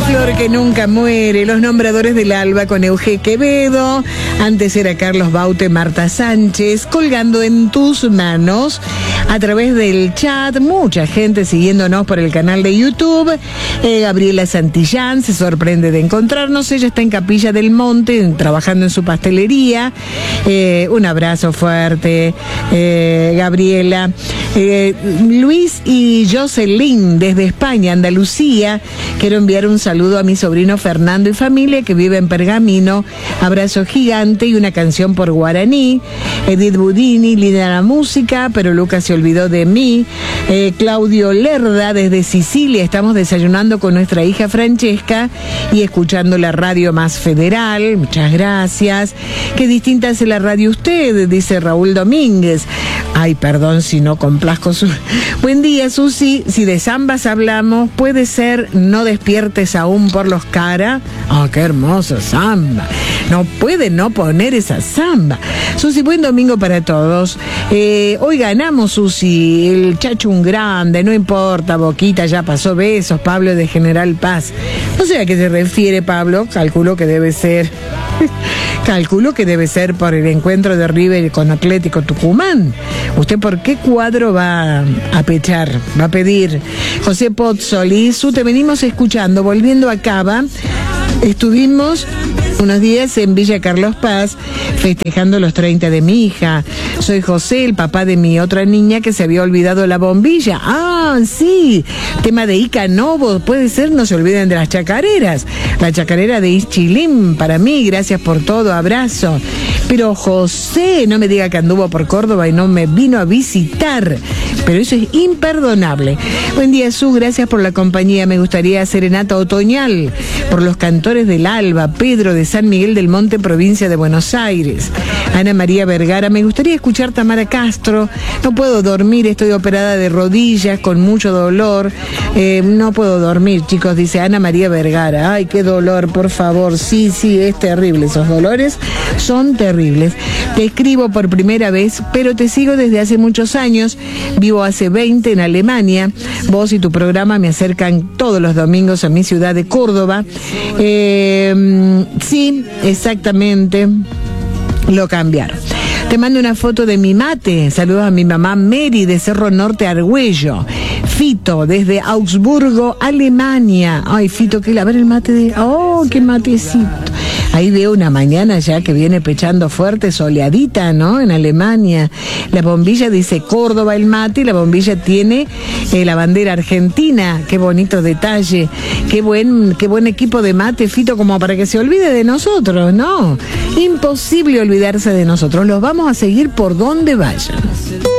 Flor que nunca muere, los nombradores del alba con Euge Quevedo, antes era Carlos Baute, Marta Sánchez, colgando en tus manos a través del chat, mucha gente siguiéndonos por el canal de YouTube. Gabriela Santillán se sorprende de encontrarnos, ella está en Capilla del Monte trabajando en su pastelería. Un abrazo fuerte, Gabriela. Luis y Jocelyn desde España, Andalucía, quiero enviar un saludo a mi sobrino Fernando y familia que vive en Pergamino, abrazo gigante y una canción por guaraní. Edith Budini, linda la música, pero Lucas se olvidó de mí. Claudio Lerda desde Sicilia, estamos desayunando con nuestra hija Francesca y escuchando la radio más federal, muchas gracias. Qué distinta es la radio usted, dice Raúl Domínguez. Ay, perdón si no complazco su... Buen día, Susi, si de zambas hablamos, puede ser No despiertes aún por los cara. Ah, qué hermoso zamba. No puede no poner esa zamba. Susi, buen domingo para todos. Hoy ganamos, Susi, el Chacho un grande, no importa, Boquita ya pasó, besos, Pablo de General Paz. No sé a qué se refiere Pablo, calculo que debe ser por el encuentro de River con Atlético Tucumán. ¿Usted por qué cuadro va a pechar, va a pedir? José Pozzoli, te venimos escuchando, volviendo a Cava. Estuvimos unos días en Villa Carlos Paz festejando los 30 de mi hija. Soy José, el papá de mi otra niña que se había olvidado la bombilla. Ah, sí, tema de Ica Novo, puede ser, no se olviden de las chacareras. La chacarera de Ischilín, para mí, gracias por todo, abrazo. Pero José, no me diga que anduvo por Córdoba y no me vino a visitar. Pero eso es imperdonable. Buen día, Su, gracias por la compañía. Me gustaría serenata otoñal por los cantores del Alba, Pedro de San Miguel del Monte, provincia de Buenos Aires. Ana María Vergara, me gustaría escuchar Tamara Castro. No puedo dormir, estoy operada de rodillas con mucho dolor. No puedo dormir, chicos, dice Ana María Vergara. Ay, qué dolor, por favor. Sí, es terrible, esos dolores son terribles. Te escribo por primera vez, pero te sigo desde hace muchos años. Vivo hace 20 en Alemania. Vos y tu programa me acercan todos los domingos a mi ciudad de Córdoba. Sí, exactamente. Lo cambiaron. Te mando una foto de mi mate. Saludos a mi mamá Mary de Cerro Norte, Argüello. Fito desde Augsburgo, Alemania. Ay, Fito, a ver el mate de... Oh, qué matecito. Ahí veo una mañana ya que viene pechando fuerte, soleadita, ¿no? En Alemania. La bombilla dice Córdoba el mate y la bombilla tiene la bandera argentina. Qué bonito detalle. Qué buen equipo de mate, Fito, como para que se olvide de nosotros, ¿no? Imposible olvidarse de nosotros. Los vamos a seguir por donde vayan.